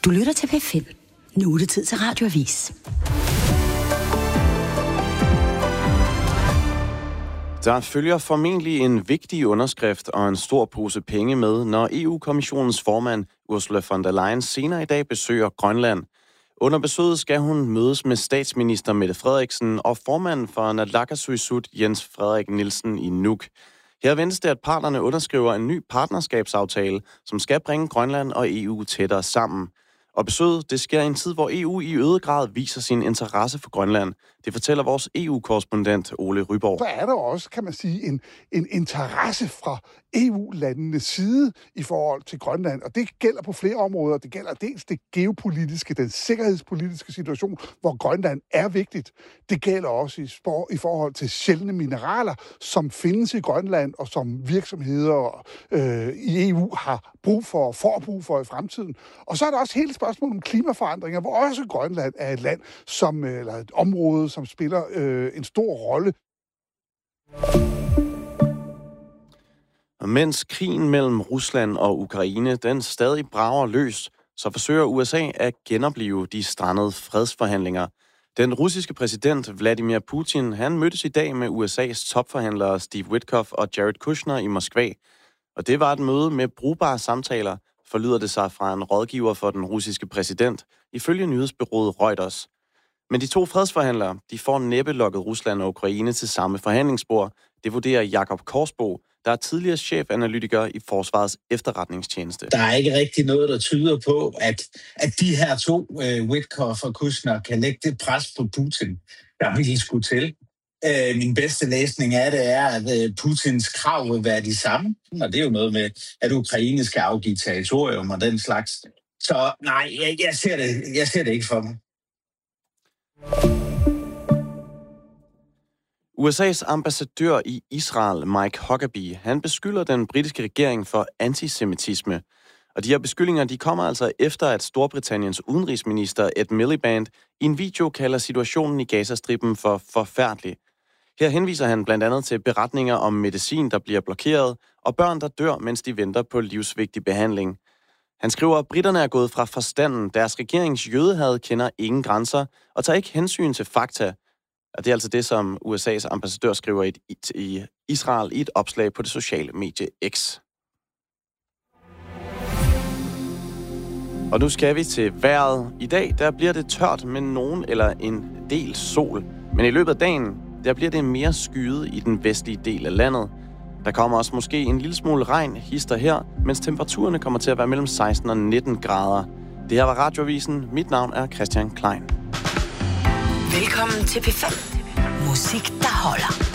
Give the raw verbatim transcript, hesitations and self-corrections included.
Du lytter til P fem. Nu er det tid til Radioavis. Der følger formentlig en vigtig underskrift og en stor pose penge med, når E U-kommissionens formand Ursula von der Leyen senere i dag besøger Grønland. Under besøget skal hun mødes med statsminister Mette Frederiksen og formanden for Naalakkersuisut Jens Frederik Nielsen i Nuuk. Her ventes det, at parterne underskriver en ny partnerskabsaftale, som skal bringe Grønland og E U tættere sammen. Og besøget, det sker i en tid, hvor E U i øget grad viser sin interesse for Grønland. Det fortæller vores E U-korrespondent Ole Ryborg. Så er der også, kan man sige, en, en interesse fra E U-landenes side i forhold til Grønland. Og det gælder på flere områder. Det gælder dels det geopolitiske, den sikkerhedspolitiske situation, hvor Grønland er vigtigt. Det gælder også i, spor, i forhold til sjældne mineraler, som findes i Grønland, og som virksomheder øh, i E U har brug for og får brug for i fremtiden. Og så er der også hele spørgsmålet om klimaforandringer, hvor også Grønland er et land, som, eller et område, som spiller øh, en stor rolle. Og mens krigen mellem Rusland og Ukraine, den stadig brager løs, så forsøger U S A at genoplive de strandede fredsforhandlinger. Den russiske præsident Vladimir Putin, han mødtes i dag med U S A's topforhandlere Steve Witkoff og Jared Kushner i Moskva. Og det var et møde med brugbare samtaler, forlyder det sig fra en rådgiver for den russiske præsident, ifølge nyhedsbureauet Reuters. Men de to fredsforhandlere, de får næppe lokket Rusland og Ukraine til samme forhandlingsbord. Det vurderer Jakob Korsbo, der er tidligere chefanalytiker i Forsvarets efterretningstjeneste. Der er ikke rigtig noget, der tyder på, at, at de her to, uh, Witkoff og Kushner, kan lægge det pres på Putin, der vil skulle til. Uh, min bedste læsning af det er, at uh, Putins krav vil være de samme. Og det er jo noget med, at Ukraine skal afgive territorium og den slags. Så nej, jeg, jeg, ser, det, jeg ser det ikke for mig. U S A's ambassadør i Israel, Mike Huckabee, han beskylder den britiske regering for antisemitisme. Og de her beskyldninger, de kommer altså efter, at Storbritanniens udenrigsminister Ed Miliband i en video kalder situationen i Gazastriben for forfærdelig. Her henviser han blandt andet til beretninger om medicin, der bliver blokeret, og børn, der dør, mens de venter på livsvigtig behandling. Han skriver, at britterne er gået fra forstanden. Deres regerings jødehad kender ingen grænser og tager ikke hensyn til fakta. Og det er altså det, som U S A's ambassadør skriver i, i Israel i et opslag på det sociale medie X. Og nu skal vi til vejret. I dag der bliver det tørt med nogen eller en del sol. Men i løbet af dagen der bliver det mere skyet i den vestlige del af landet. Der kommer også måske en lille smule regn hister her, mens temperaturerne kommer til at være mellem seksten og nitten grader. Det her var Radioavisen. Mit navn er Christian Klein. Velkommen til P fem. Musik, der holder.